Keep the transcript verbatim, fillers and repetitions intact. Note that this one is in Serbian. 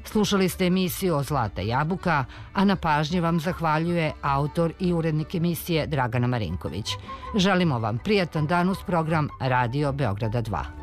Slušali ste emisiju o Zlata jabuka, a na pažnji vam zahvaljuje autor i urednik emisije Dragana Marinković. Želimo vam prijatan dan uz program Radio Beograda dva.